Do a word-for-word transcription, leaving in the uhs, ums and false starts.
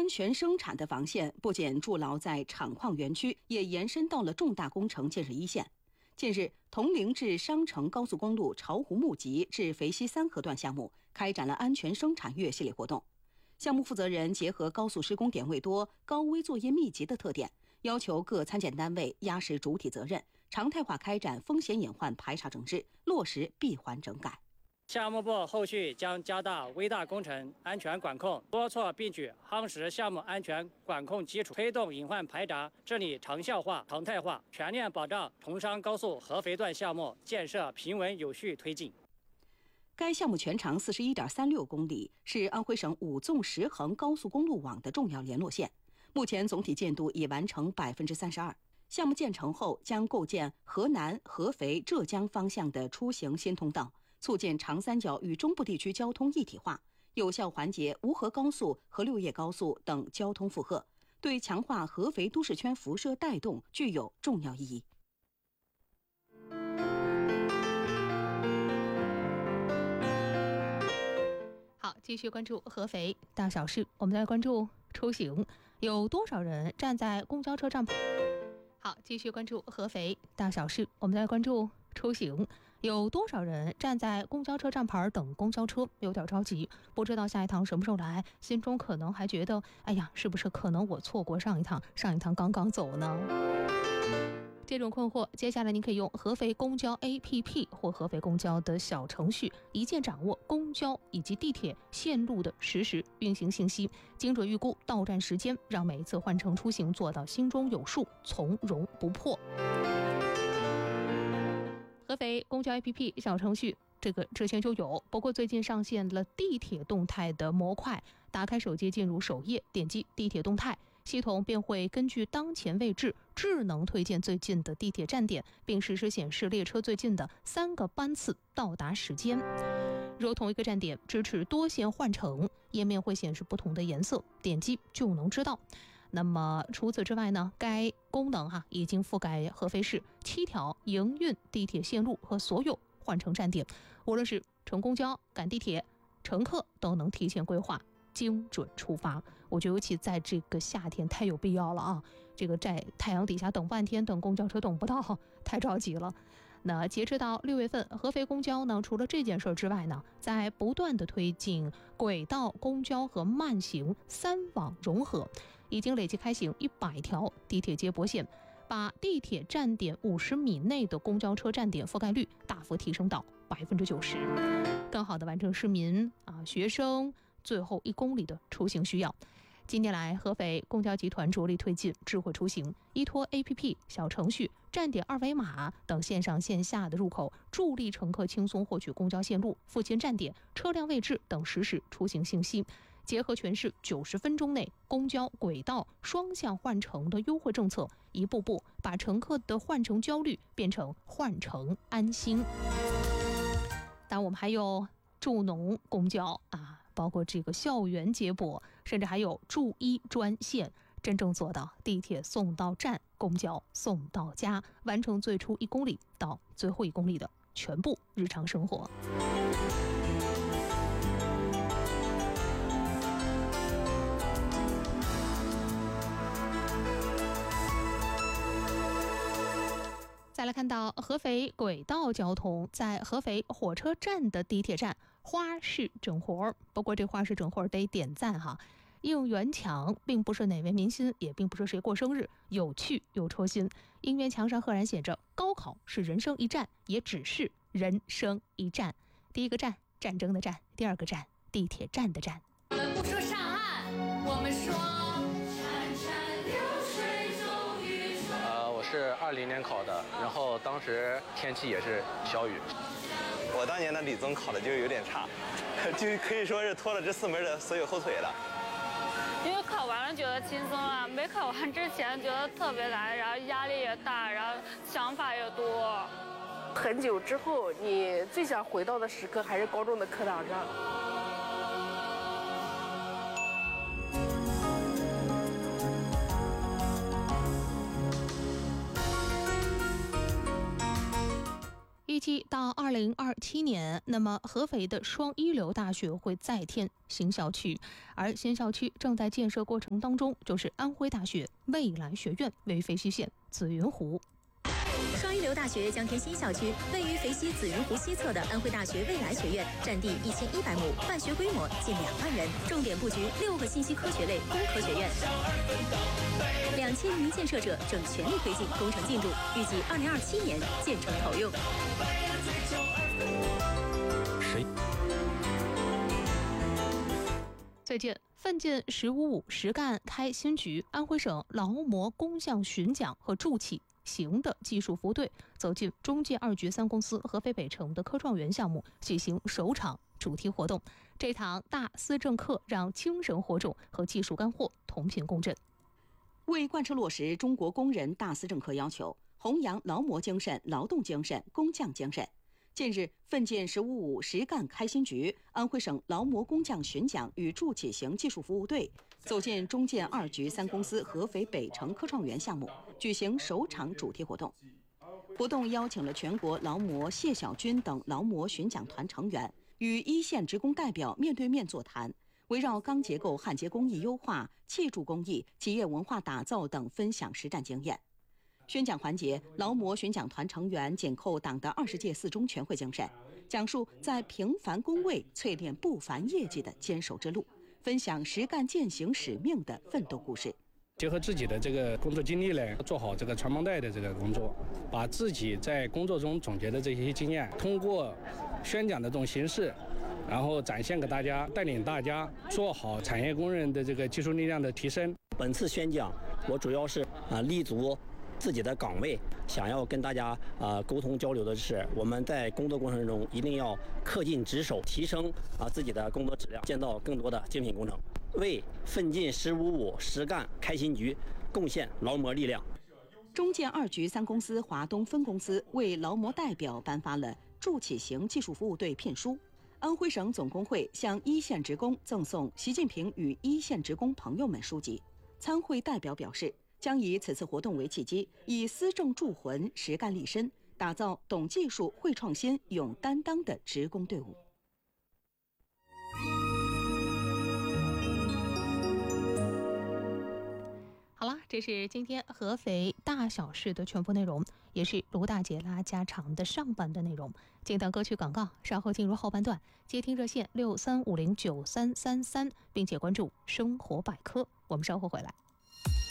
全生产的防线不仅筑牢在厂矿园区，也延伸到了重大工程建设一线。近日，铜陵至商城高速公路巢湖木集至肥西三河段项目开展了安全生产月系列活动。项目负责人结合高速施工点位多、高危作业密集的特点，要求各参建单位压实主体责任，常态化开展风险隐患排查整治，落实闭环整改。 项目部后续将加大危大工程安全管控，多措并举，夯实项目安全管控基础，推动隐患排查治理长效化、常态化，全面保障铜商高速合肥段项目建设平稳有序推进。 该项目全长 四十一点三六公里，是安徽省五纵十横高速公路网的重要联络线，目前总体建度已完成 百分之三十二。项目建成后，将构建河南、合肥、浙江方向的出行新通道，促进长三角与中部地区交通一体化，有效缓解吴河高速和六叶高速等交通负荷，对强化合肥都市圈辐射带动具有重要意义。 好，继续关注合肥大小事，我们来关注出行，有多少人站在公交车站？好，继续关注合肥大小事，我们来关注出行，有多少人站在公交车站牌等公交车？有点着急，不知道下一趟什么时候来，心中可能还觉得，哎呀，是不是可能我错过上一趟，上一趟刚刚走呢？这种困惑，接下来您可以用合肥公交 A P P 或合肥公交的小程序，一键掌握公交以及地铁线路的实时运行信息，精准预估到站时间，让每一次换乘出行做到心中有数，从容不迫。合肥公交 A P P 小程序这个之前就有，不过最近上线了地铁动态的模块，打开手机进入首页，点击地铁动态，系统便会根据当前位置智能推荐最近的地铁站点，并实时显示列车最近的三个班次到达时间。若同一个站点支持多线换乘，页面会显示不同的颜色，点击就能知道。那么除此之外呢，该功能哈、啊、已经覆盖合肥市七条营运地铁线路和所有换乘站点，无论是乘公交、赶地铁，乘客都能提前规划，精准出发。我觉得尤其在这个夏天太有必要了啊！这个在太阳底下等半天，等公交车等不到，太着急了。那截止到六月份，合肥公交呢，除了这件事之外呢，在不断的推进轨道公交和慢行三网融合，已经累计开行一百条地铁接驳线，把地铁站点五十米内的公交车站点覆盖率大幅提升到百分之九十，更好的完成市民啊、学生最后一公里的出行需要。近年来，合肥公交集团着力推进智慧出行，依托 A P P 小程序、站点二维码等线上线下的入口，助力乘客轻松获取公交线路、附近站点、车辆位置等实时出行信息。结合全市九十分钟内公交轨道双向换乘的优惠政策，一步步把乘客的换乘焦虑变成换乘安心。但我们还有助农公交啊，包括这个校园接驳，甚至还有助医专线，真正做到地铁送到站，公交送到家，完成最初一公里到最后一公里的全部日常生活。再来看到合肥轨道交通，在合肥火车站的地铁站花式整活，不过这花式整活得点赞哈。应援墙并不是哪位明星，也并不是谁过生日，有趣又戳心。应援墙上赫然写着：高考是人生一站，也只是人生一站。第一个站，战争的战；第二个站，地铁站的站。 我们不说上岸，我们说潺潺流水终于传。 呃，我是二零年考的，然后当时天气也是小雨。 我当年的理综考的就有点差，就可以说是拖了这四门的所有后腿了。 因为考完了觉得轻松了，没考完之前觉得特别难，然后压力也大，然后想法也多。 很久之后，你最想回到的时刻还是高中的课堂上。 一计到二零二七年，那么合肥的双一流大学会再添新校区，而新校区正在建设过程当中，就是安徽大学未来学院，位于肥西县紫云湖。 双一流大学将添新校区，位于肥西紫云湖西侧的安徽大学未来学院，占地一千一百亩，办学规模近两万人，重点布局六个信息科学类工科学院。两千名建设者正全力推进工程进度，预计二零二七年建成投用。 最近，奋进“十五五”实干开新局，安徽省劳模工匠巡讲和助企行的技术服务队走进中建二局三公司合肥北城的科创园项目，举行首场主题活动。这堂大思政课让精神火种和技术干货同频共振。 为贯彻落实中国工人大思政课要求，弘扬劳模精神、劳动精神、工匠精神，近日，奋进“十五五”实干开新局安徽省劳模工匠巡讲与助企行技术服务队走进中建二局三公司合肥北城科创园项目，举行首场主题活动。活动邀请了全国劳模谢小军等劳模巡讲团成员，与一线职工代表面对面座谈，围绕钢结构焊接工艺优化、器铸工艺、企业文化打造等分享实战经验。宣讲环节，劳模巡讲团成员紧扣党的二十届四中全会精神，讲述在平凡工位淬炼不凡业绩的坚守之路，分享实干践行使命的奋斗故事。 结合自己的这个工作经历呢，做好这个传帮带的这个工作，把自己在工作中总结的这些经验，通过宣讲的这种形式，然后展现给大家，带领大家做好产业工人的这个技术力量的提升。 本次宣讲，我主要是啊立足自己的岗位，想要跟大家啊沟通交流的是，我们在工作过程中一定要恪尽职守，提升啊自己的工作质量，建造更多的精品工程，为奋进“十五五”实干开新局贡献劳模力量。 中建二局三公司华东分公司为劳模代表颁发了助企行技术服务队聘书。安徽省总工会向一线职工赠送习近平与一线职工朋友们书籍。参会代表表示，将以此次活动为契机，以思政铸魂、实干立身，打造懂技术、会创新、勇担当的职工队伍。 好了，这是今天合肥大小事的全部内容，也是卢大姐拉家常的上半的内容。静等歌曲广告，稍后进入后半段，接听热线六三五零九三三三，并且关注生活百科。我们稍后回来。